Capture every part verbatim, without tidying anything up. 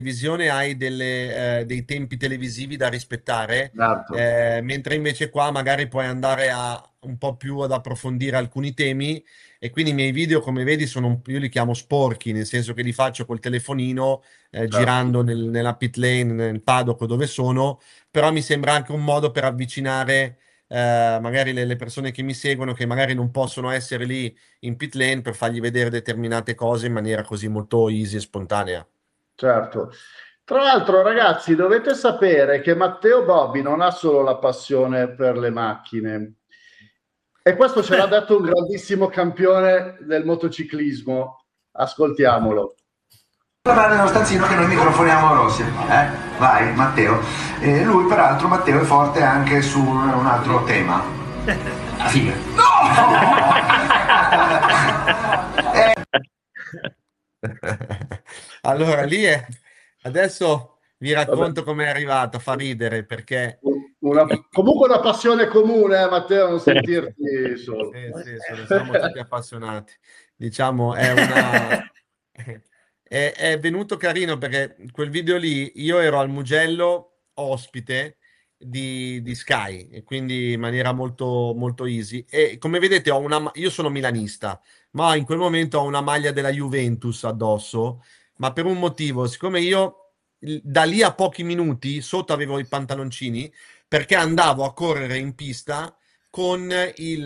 televisione hai delle, eh, dei tempi televisivi da rispettare, Esatto. eh, mentre invece qua magari puoi andare a un po' più ad approfondire alcuni temi e quindi i miei video, come vedi, sono un, io li chiamo sporchi, nel senso che li faccio col telefonino, eh, Certo. girando nel- nella pit lane, nel paddock dove sono, però mi sembra anche un modo per avvicinare eh, magari le, le persone che mi seguono, che magari non possono essere lì in pit lane, per fargli vedere determinate cose in maniera così molto easy e spontanea. Certo. Tra l'altro, ragazzi, dovete sapere che Matteo Bobbi non ha solo la passione per le macchine, e questo ce l'ha detto un grandissimo campione del motociclismo. Ascoltiamolo. Parlare nello stanzino che noi microfoniamo a Rossi, eh? Vai Matteo. E lui peraltro Matteo è forte anche su un altro tema. La figa. No! eh, Allora, lì è... Adesso vi racconto com'è arrivato, fa ridere perché... Una, comunque una passione comune, eh, Matteo, non sentirti solo. Sì, sì, sono- siamo tutti appassionati. Diciamo, è una... È, è venuto carino perché quel video lì io ero al Mugello ospite di, di Sky e quindi in maniera molto, molto easy. E come vedete, ho una, ma- io sono milanista, ma in quel momento ho una maglia della Juventus addosso, ma per un motivo, siccome io il- da lì a pochi minuti sotto avevo i pantaloncini perché andavo a correre in pista con il,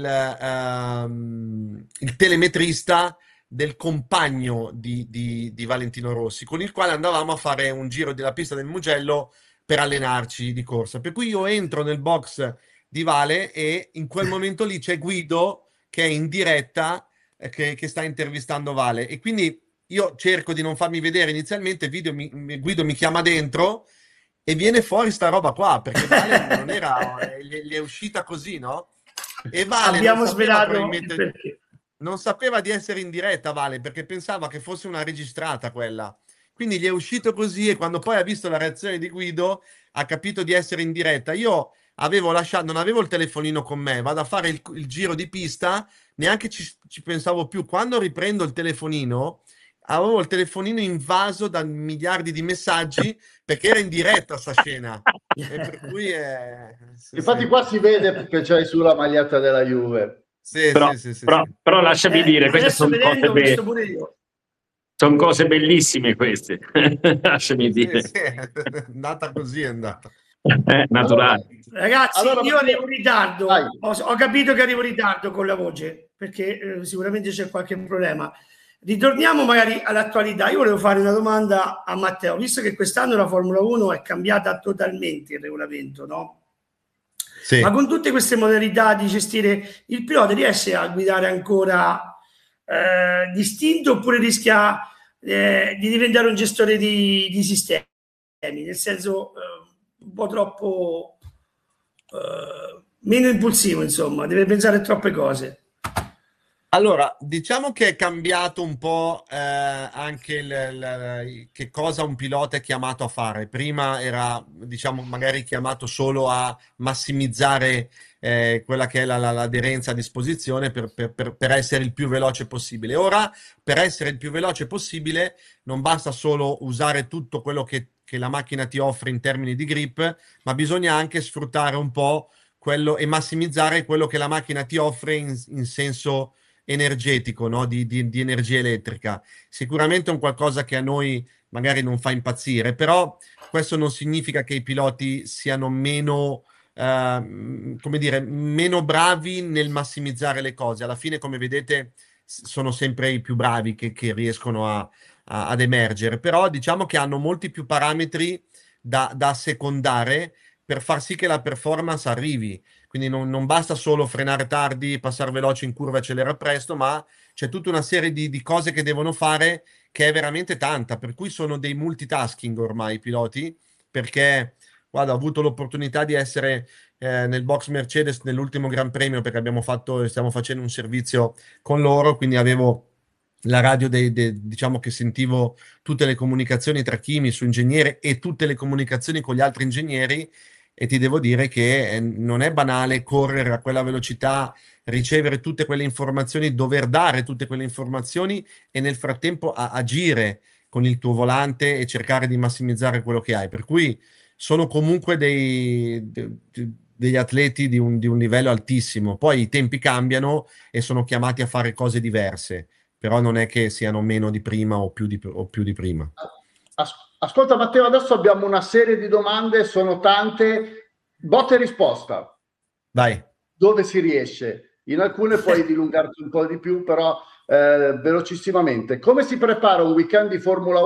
ehm, il telemetrista del compagno di, di- di Valentino Rossi, con il quale andavamo a fare un giro della pista del Mugello per allenarci di corsa. Per cui io entro nel box di Vale e in quel momento lì c'è Guido che è in diretta, eh, che, che sta intervistando Vale. E quindi io cerco di non farmi vedere inizialmente, il video mi- mi- Guido mi chiama dentro e viene fuori sta roba qua, perché Vale non era, eh, gli, gli è uscita così, no? E Vale non Abbiamo sapeva svelato il probabilmente, perché. non sapeva di essere in diretta, Vale, perché pensava che fosse una registrata quella. Quindi gli è uscito così e quando poi ha visto la reazione di Guido ha capito di essere in diretta. Io avevo lasciato, non avevo il telefonino con me, vado a fare il, il giro di pista, neanche ci, ci pensavo più. Quando riprendo il telefonino, avevo il telefonino invaso da miliardi di messaggi perché era in diretta sta scena. E per cui è... Sì, Infatti sì. qua si vede che c'hai sulla maglietta della Juve. Sì, Però, sì, sì, sì, però, sì. però lasciami Eh, dire, queste adesso sono cose, vedendo ho be- visto pure io. son cose bellissime queste, lasciami Sì, dire. sì, è andata così, è andata. Eh, Allora, naturale. Ragazzi, allora io arrivo Matteo, in dai. ritardo, ho, ho capito che arrivo in ritardo con la voce, perché eh, sicuramente c'è qualche problema. Ritorniamo magari all'attualità. Io volevo fare una domanda a Matteo, visto che quest'anno la Formula uno è cambiata totalmente il regolamento, no? Ma Sì. con tutte queste modalità di gestire il pilota, riesce a guidare ancora eh, distinto oppure rischia eh, di diventare un gestore di, di sistemi? Nel senso eh, un po' troppo eh, meno impulsivo, insomma, deve pensare a troppe cose. Allora, diciamo che è cambiato un po' eh, anche il, il- che cosa un pilota è chiamato a fare. Prima era, diciamo, magari chiamato solo a massimizzare eh, quella che è la- la- l'aderenza a disposizione per, per- per- per essere il più veloce possibile. Ora, per essere il più veloce possibile, non basta solo usare tutto quello che, che la macchina ti offre in termini di grip, ma bisogna anche sfruttare un po' quello e massimizzare quello che la macchina ti offre in in senso energetico, no? Di, di- di energia elettrica. Sicuramente è un qualcosa che a noi magari non fa impazzire, però questo non significa che i piloti siano meno, eh, come dire, meno bravi nel massimizzare le cose. Alla fine, come vedete, s- sono sempre i più bravi che, che riescono a- a- ad emergere, però diciamo che hanno molti più parametri da, da assecondare per far sì che la performance arrivi. Quindi non, non basta solo frenare tardi, passare veloce in curva e accelerare presto, ma c'è tutta una serie di, di cose che devono fare che è veramente tanta. Per cui sono dei multitasking ormai i piloti, perché guarda, ho avuto l'opportunità di essere eh, nel box Mercedes nell'ultimo Gran Premio perché abbiamo fatto, stiamo facendo un servizio con loro, quindi avevo la radio dei, dei- diciamo che sentivo tutte le comunicazioni tra Kimi, suo ingegnere e tutte le comunicazioni con gli altri ingegneri e ti devo dire che eh, non è banale correre a quella velocità, ricevere tutte quelle informazioni, dover dare tutte quelle informazioni e nel frattempo a- agire con il tuo volante e cercare di massimizzare quello che hai. Per cui sono comunque dei, de- de- degli atleti di un, di un livello altissimo. Poi i tempi cambiano e sono chiamati a fare cose diverse, però non è che siano meno di prima o più di, o più di prima. As- ascolta Matteo, adesso abbiamo una serie di domande, sono tante, botta e risposta. Vai. Dove si riesce? In alcune puoi dilungarti un po' di più, però eh, velocissimamente. Come si prepara un weekend di Formula